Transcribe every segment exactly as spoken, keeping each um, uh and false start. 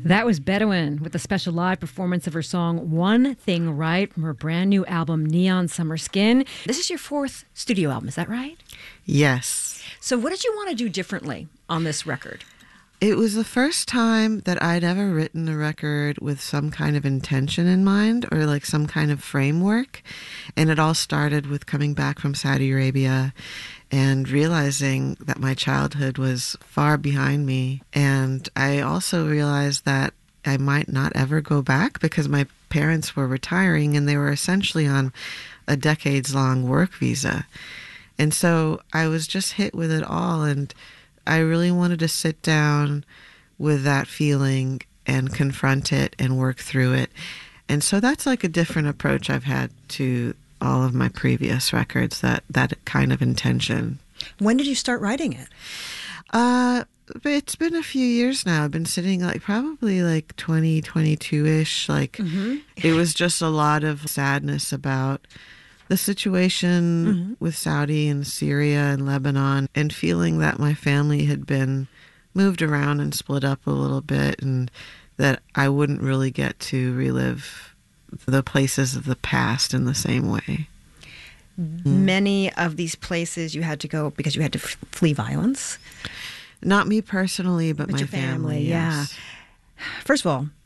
That was Bedouin with a special live performance of her song One Thing Right from her brand new album Neon Summer Skin. This is your fourth studio album, is that right? Yes. So what did you want to do differently on this record? It was the first time that I'd ever written a record with some kind of intention in mind or like some kind of framework. And it all started with coming back from Saudi Arabia and realizing that my childhood was far behind me. And I also realized that I might not ever go back because my parents were retiring and they were essentially on a decades-long work visa. And so I was just hit with it all, and I really wanted to sit down with that feeling and confront it and work through it. And so that's like a different approach I've had to all of my previous records, that, that kind of intention. When did you start writing it? Uh, it's been a few years now. I've been sitting like probably like twenty twenty-two-ish. Like mm-hmm. It was just a lot of sadness about the situation mm-hmm. with Saudi and Syria and Lebanon, and feeling that my family had been moved around and split up a little bit, and that I wouldn't really get to relive the places of the past in the same way. Many of these places you had to go because you had to f- flee violence. Not me personally, but, but my your family. family, yeah. Yes. First of all,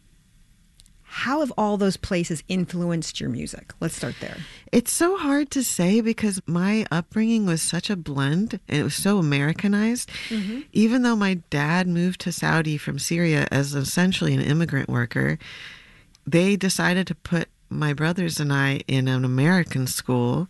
how have all those places influenced your music? Let's start there. It's so hard to say because my upbringing was such a blend and it was so Americanized. Mm-hmm. Even though my dad moved to Saudi from Syria as essentially an immigrant worker, they decided to put my brothers and I in an American school.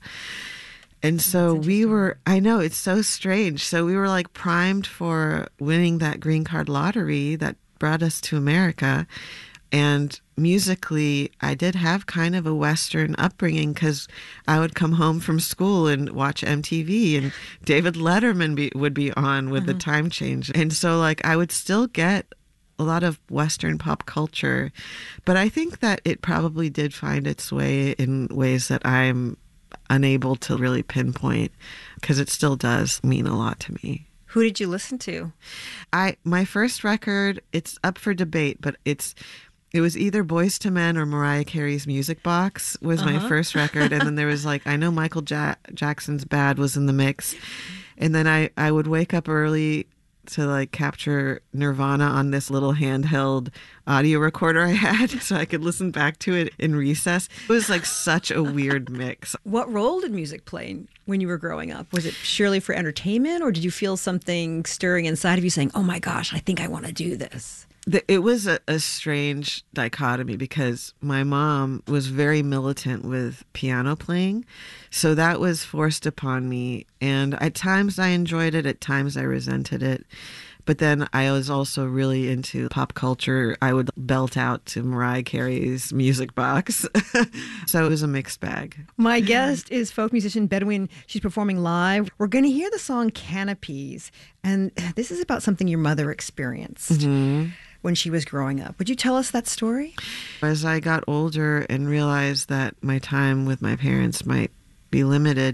And so we were, I know, it's so strange. So we were like primed for winning that green card lottery that brought us to America. And musically, I did have kind of a Western upbringing because I would come home from school and watch M T V, and David Letterman be, would be on with mm-hmm. the time change. And so like I would still get a lot of Western pop culture, but I think that it probably did find its way in ways that I'm unable to really pinpoint, because it still does mean a lot to me. Who did you listen to? I my first record, it's up for debate, but it's it was either Boyz two Men or Mariah Carey's Music Box was uh-huh. my first record, and then there was like I know Michael ja- Jackson's Bad was in the mix, and then I I would wake up early to like capture Nirvana on this little handheld audio recorder I had so I could listen back to it in recess. It was like such a weird mix. What role did music play when you were growing up? Was it purely for entertainment, or did you feel something stirring inside of you saying, oh my gosh, I think I want to do this? It was a, a strange dichotomy because my mom was very militant with piano playing. So that was forced upon me. And at times I enjoyed it, at times I resented it. But then I was also really into pop culture. I would belt out to Mariah Carey's Music Box. So it was a mixed bag. My guest is folk musician Bedouin. She's performing live. We're going to hear the song Canopies. And this is about something your mother experienced. Mm-hmm. When she was growing up. Would you tell us that story? As I got older and realized that my time with my parents might be limited,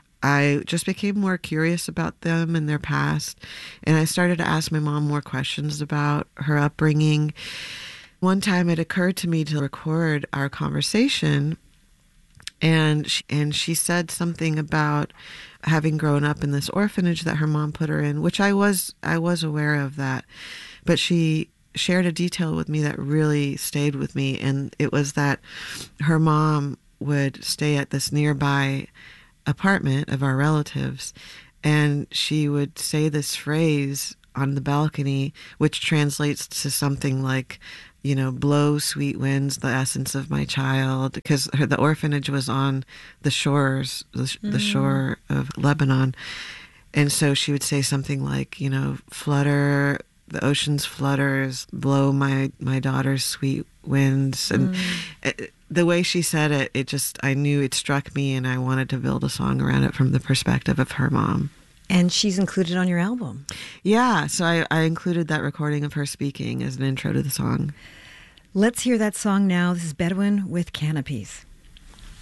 I just became more curious about them and their past. And I started to ask my mom more questions about her upbringing. One time it occurred to me to record our conversation, and she, and she said something about having grown up in this orphanage that her mom put her in, which I was I was aware of that. But she shared a detail with me that really stayed with me, and it was that her mom would stay at this nearby apartment of our relatives, and she would say this phrase on the balcony, which translates to something like, you know, blow sweet winds, the essence of my child, because her, the orphanage was on the shores, the, mm. the shore of Lebanon. And so she would say something like, you know, flutter, the ocean's flutters, blow my, my daughter's sweet winds. And mm. it, the way she said it, it just, I knew it struck me, and I wanted to build a song around it from the perspective of her mom. And she's included on your album. Yeah, so I, I included that recording of her speaking as an intro to the song. Let's hear that song now. This is Bedouin with Canopies.